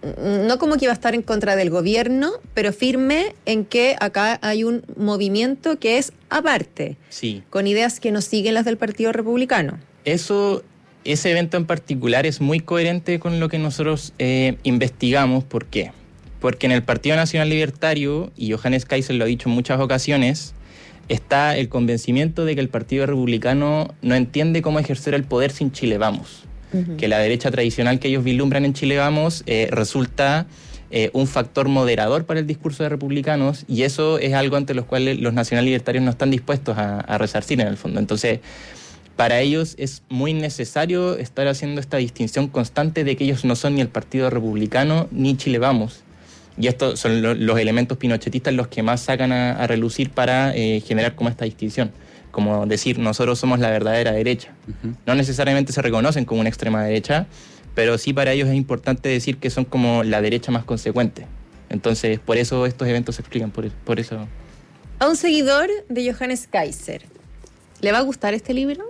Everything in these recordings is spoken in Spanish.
no como que iba a estar en contra del gobierno, pero firme en que acá hay un movimiento que es aparte, sí, con ideas que no siguen las del Partido Republicano. Ese evento en particular es muy coherente con lo que nosotros investigamos. ¿Por qué? Porque en el Partido Nacional Libertario, y Johannes Kaiser lo ha dicho en muchas ocasiones, está el convencimiento de que el Partido Republicano no entiende cómo ejercer el poder sin Chile Vamos. Uh-huh. Que la derecha tradicional que ellos vislumbran en Chile Vamos resulta un factor moderador para el discurso de republicanos, y eso es algo ante los cuales los nacional libertarios no están dispuestos a resarcir en el fondo. Entonces, para ellos es muy necesario estar haciendo esta distinción constante de que ellos no son ni el Partido Republicano ni Chile Vamos. Y estos son los elementos pinochetistas los que más sacan a relucir para generar como esta distinción. Como decir, nosotros somos la verdadera derecha. Uh-huh. No necesariamente se reconocen como una extrema derecha, pero sí para ellos es importante decir que son como la derecha más consecuente. Entonces, por eso estos eventos se explican, por eso. A un seguidor de Johannes Kaiser, ¿le va a gustar este libro?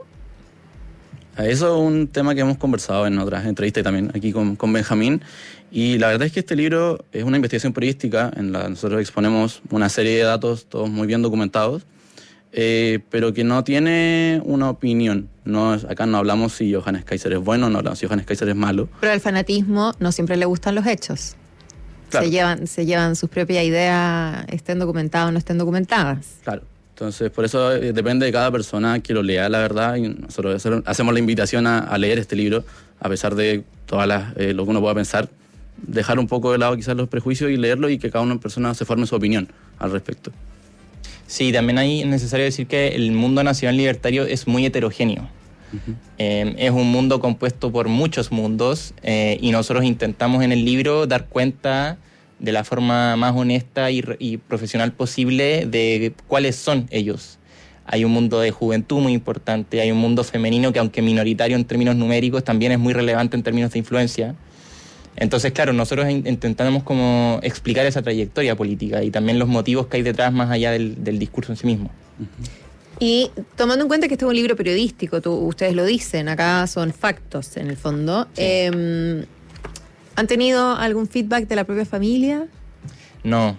Eso es un tema que hemos conversado en otras entrevistas y también aquí con Benjamín. Y la verdad es que este libro es una investigación periodística en la que nosotros exponemos una serie de datos, todos muy bien documentados, pero que no tiene una opinión. Acá no hablamos si Johannes Kaiser es bueno, no hablamos si Johannes Kaiser es malo. Pero al fanatismo no siempre le gustan los hechos. Claro. Se llevan sus propias ideas, estén documentadas o no estén documentadas. Claro. Entonces, por eso depende de cada persona que lo lea, la verdad, y nosotros hacemos la invitación a leer este libro, a pesar de todas lo que uno pueda pensar, dejar un poco de lado quizás los prejuicios y leerlo, y que cada una persona se forme su opinión al respecto. Sí, también ahí es necesario decir que el mundo nacional libertario es muy heterogéneo. Uh-huh. Es un mundo compuesto por muchos mundos, y nosotros intentamos en el libro dar cuenta de la forma más honesta y profesional posible de cuáles son ellos. Hay un mundo de juventud muy importante, hay un mundo femenino que, aunque minoritario en términos numéricos, también es muy relevante en términos de influencia. Entonces, claro, nosotros intentamos como explicar esa trayectoria política y también los motivos que hay detrás más allá del discurso en sí mismo. Uh-huh. Y tomando en cuenta que este es un libro periodístico, ustedes lo dicen, acá son factos en el fondo. Sí. ¿Han tenido algún feedback de la propia familia? No.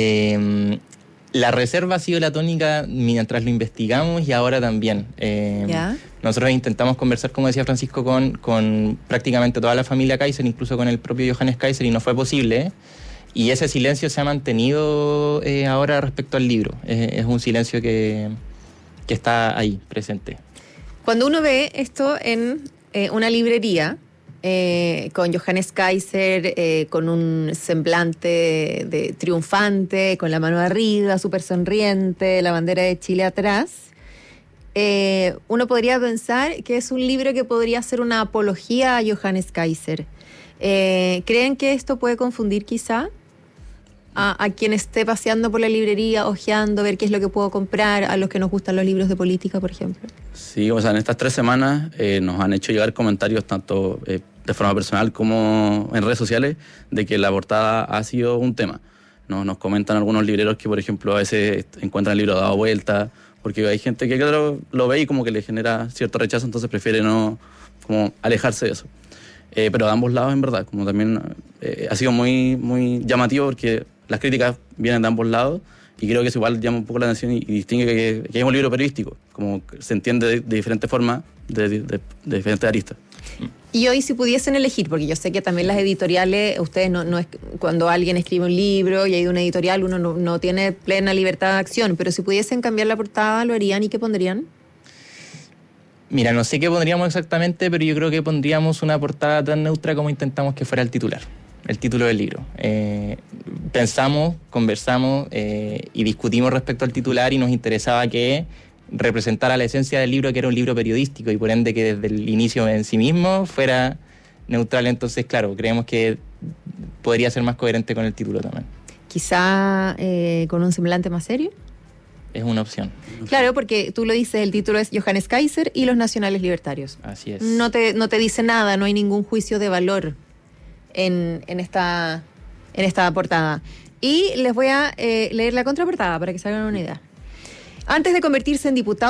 La reserva ha sido la tónica mientras lo investigamos y ahora también. ¿Ya? Nosotros intentamos conversar, como decía Francisco, con prácticamente toda la familia Kaiser, incluso con el propio Johannes Kaiser, y no fue posible. Y ese silencio se ha mantenido ahora respecto al libro. Es un silencio que está ahí, presente. Cuando uno ve esto en una librería, con Johannes Kaiser, con un semblante de triunfante, con la mano arriba, súper sonriente, la bandera de Chile atrás, uno podría pensar que es un libro que podría ser una apología a Johannes Kaiser. ¿Creen que esto puede confundir quizá a quien esté paseando por la librería, hojeando, ver qué es lo que puedo comprar, a los que nos gustan los libros de política, por ejemplo? Sí, o sea, en estas 3 semanas nos han hecho llegar comentarios tanto de forma personal como en redes sociales de que la portada ha sido un tema. Nos comentan algunos libreros que, por ejemplo, a veces encuentran el libro dado vuelta, porque hay gente que lo ve y como que le genera cierto rechazo, entonces prefiere no como alejarse de eso. Pero de ambos lados, en verdad, como también ha sido muy, muy llamativo porque las críticas vienen de ambos lados, y creo que eso igual llama un poco la atención y distingue que es un libro periodístico, como se entiende de diferentes formas, de diferentes aristas. Y hoy, si pudiesen elegir, porque yo sé que también las editoriales, ustedes no es, cuando alguien escribe un libro y hay una editorial, uno no tiene plena libertad de acción, pero si pudiesen cambiar la portada, ¿lo harían y qué pondrían? Mira, no sé qué pondríamos exactamente, pero yo creo que pondríamos una portada tan neutra como intentamos que fuera el titular, el título del libro. Pensamos, conversamos y discutimos respecto al titular, y nos interesaba que representara la esencia del libro, que era un libro periodístico, y por ende que desde el inicio en sí mismo fuera neutral. Entonces, claro, creemos que podría ser más coherente con el título también. Quizá con un semblante más serio. Es una opción. Claro, porque tú lo dices, el título es Johannes Kaiser y los nacionales libertarios. Así es. No te dice nada, no hay ningún juicio de valor en esta portada. Y les voy a leer la contraportada para que se hagan una idea. Antes de convertirse en diputado,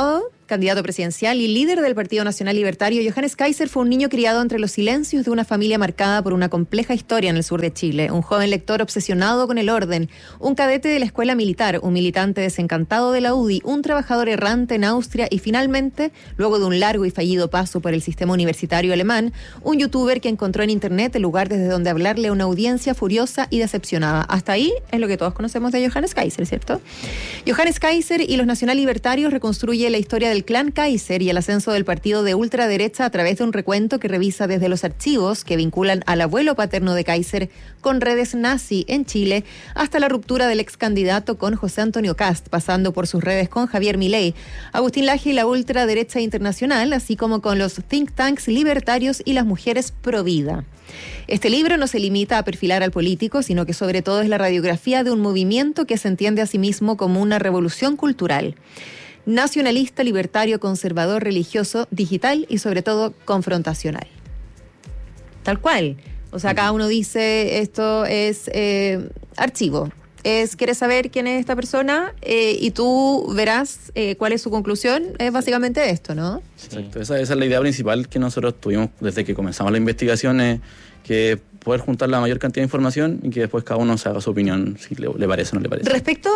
candidato presidencial y líder del Partido Nacional Libertario, Johannes Kaiser fue un niño criado entre los silencios de una familia marcada por una compleja historia en el sur de Chile, un joven lector obsesionado con el orden, un cadete de la escuela militar, un militante desencantado de la UDI, un trabajador errante en Austria y finalmente, luego de un largo y fallido paso por el sistema universitario alemán, un youtuber que encontró en internet el lugar desde donde hablarle a una audiencia furiosa y decepcionada. Hasta ahí es lo que todos conocemos de Johannes Kaiser, ¿cierto? Johannes Kaiser y los nacional libertarios reconstruye la historia del clan Kaiser y el ascenso del partido de ultraderecha a través de un recuento que revisa desde los archivos que vinculan al abuelo paterno de Kaiser con redes nazi en Chile hasta la ruptura del ex candidato con José Antonio Kast, pasando por sus redes con Javier Milei, Agustín Laje y la ultraderecha internacional, así como con los think tanks libertarios y las mujeres pro vida. Este libro no se limita a perfilar al político, sino que sobre todo es la radiografía de un movimiento que se entiende a sí mismo como una revolución cultural. Nacionalista, libertario, conservador, religioso, digital y sobre todo confrontacional. Tal cual. O sea, cada uno dice esto es archivo. ¿Quieres saber quién es esta persona? Y tú verás cuál es su conclusión. Es básicamente esto, ¿no? Exacto. Esa es la idea principal que nosotros tuvimos desde que comenzamos la investigación, que poder juntar la mayor cantidad de información y que después cada uno se haga su opinión, si le parece o no le parece. Respecto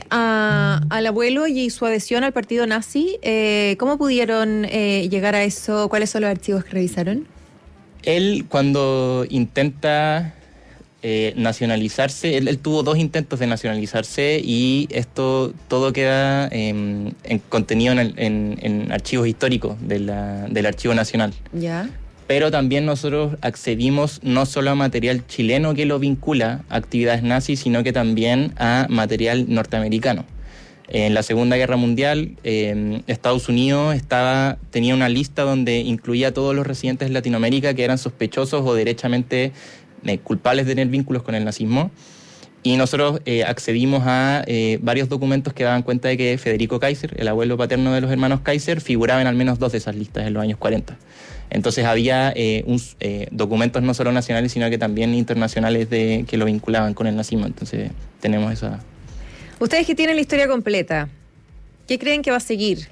al abuelo y su adhesión al partido nazi, ¿cómo pudieron llegar a eso? ¿Cuáles son los archivos que revisaron? Él, cuando intenta nacionalizarse, él tuvo 2 intentos de nacionalizarse y esto todo queda contenido en archivos históricos del Archivo Nacional. Ya. Pero también nosotros accedimos no solo a material chileno que lo vincula a actividades nazis, sino que también a material norteamericano. En la Segunda Guerra Mundial, Estados Unidos tenía una lista donde incluía a todos los residentes de Latinoamérica que eran sospechosos o derechamente culpables de tener vínculos con el nazismo. Y nosotros accedimos a varios documentos que daban cuenta de que Federico Kaiser, el abuelo paterno de los hermanos Kaiser, figuraba en al menos 2 de esas listas en los años 40. Entonces había documentos no solo nacionales, sino que también internacionales que lo vinculaban con el nazismo. Entonces tenemos esa... Ustedes que tienen la historia completa, ¿qué creen que va a seguir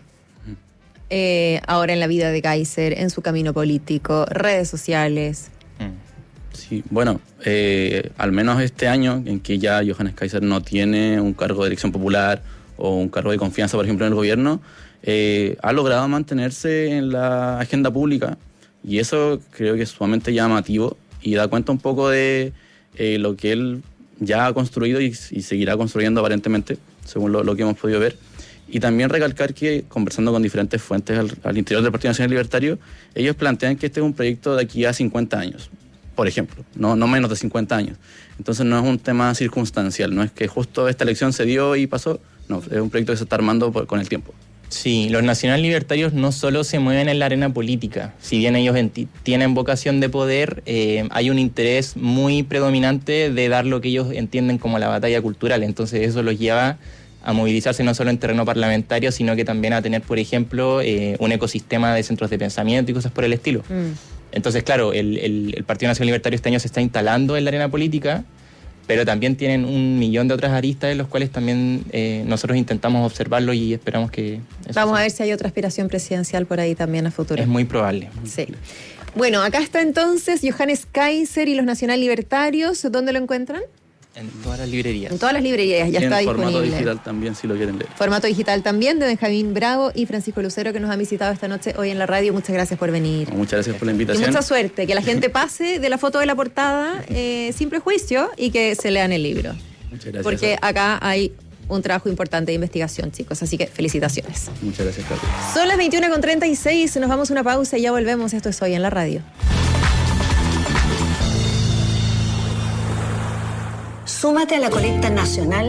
ahora en la vida de Kaiser, en su camino político, redes sociales? Sí, bueno, al menos este año, en que ya Johannes Kaiser no tiene un cargo de elección popular o un cargo de confianza, por ejemplo, en el gobierno, ha logrado mantenerse en la agenda pública y eso creo que es sumamente llamativo y da cuenta un poco de lo que él ya ha construido y seguirá construyendo aparentemente, según lo que hemos podido ver. Y también recalcar que, conversando con diferentes fuentes al interior del Partido Nacional Libertario, ellos plantean que este es un proyecto de aquí a 50 años, por ejemplo, no menos de 50 años. Entonces no es un tema circunstancial, no es que justo esta elección se dio y pasó, no, es un proyecto que se está armando con el tiempo. Sí, los nacional libertarios no solo se mueven en la arena política, si bien ellos tienen vocación de poder, hay un interés muy predominante de dar lo que ellos entienden como la batalla cultural, entonces eso los lleva a movilizarse no solo en terreno parlamentario, sino que también a tener, por ejemplo, un ecosistema de centros de pensamiento y cosas por el estilo. Entonces, claro, el Partido Nacional Libertario este año se está instalando en la arena política, pero también tienen 1.000.000 de otras aristas en los cuales también nosotros intentamos observarlo y esperamos que... Vamos a ver si hay otra aspiración presidencial por ahí también a futuro. Es muy probable. Sí. Bueno, acá está entonces Johannes Kaiser y los nacional libertarios. ¿Dónde lo encuentran? En todas las librerías. En todas las librerías, ya está disponible. En formato digital también, si lo quieren leer. Formato digital también, de Benjamín Bravo y Francisco Lucero, que nos han visitado esta noche hoy en la radio. Muchas gracias por venir. Muchas gracias por la invitación. Y mucha suerte, que la gente pase de la foto de la portada sin prejuicio y que se lean el libro. Muchas gracias. Porque acá hay un trabajo importante de investigación, chicos, así que felicitaciones. Muchas gracias, Carlos. Son las 21:36, nos vamos a una pausa y ya volvemos. Esto es Hoy en la Radio. Súmate a la colecta nacional